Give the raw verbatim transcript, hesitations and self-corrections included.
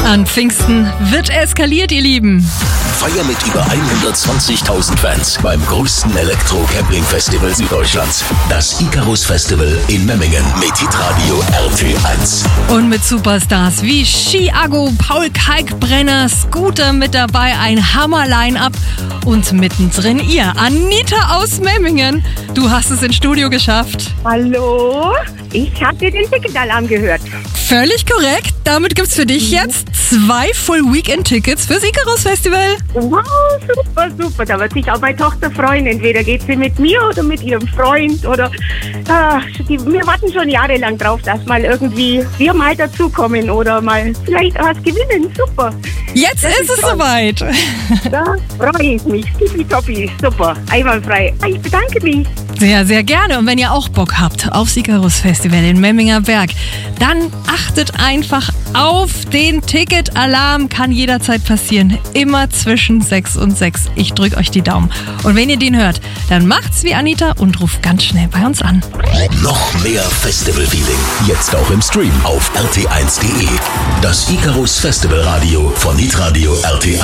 An Pfingsten wird eskaliert, ihr Lieben. Feier mit über hundertzwanzigtausend Fans beim größten Elektro-Camping-Festival Süddeutschlands. Das Icarus Festival in Memmingen mit Hitradio R T eins. Und mit Superstars wie Chiago, Paul Kalkbrenner, Scooter mit dabei, ein Hammer-Line-Up. Und mittendrin ihr, Anita aus Memmingen. Du hast es ins Studio geschafft. Hallo, ich habe dir den Ticketalarm gehört. Völlig korrekt. Damit gibt's für dich jetzt zwei Full-Weekend-Tickets fürs Icarus Festival. Wow, super, super. Da wird sich auch meine Tochter freuen. Entweder geht sie mit mir oder mit ihrem Freund. Oder ach, die, wir warten schon jahrelang drauf, dass mal irgendwie wir mal dazukommen oder mal vielleicht was gewinnen. Super. Jetzt ist, ist es toll. Soweit. Da freue ich mich. Tippitoppi, super. Einwandfrei. Ich bedanke mich. Sehr, sehr gerne. Und wenn ihr auch Bock habt aufs Icarus Festival in Memminger Berg, dann achtet einfach auf den Ticketalarm. Kann jederzeit passieren. Immer zwischen sechs und sechs. Ich drücke euch die Daumen. Und wenn ihr den hört, dann macht's wie Anita und ruft ganz schnell bei uns an. Noch mehr Festival-Feeling. Jetzt auch im Stream auf R T eins Punkt de. Das Icarus Festival Radio von Hitradio R T eins.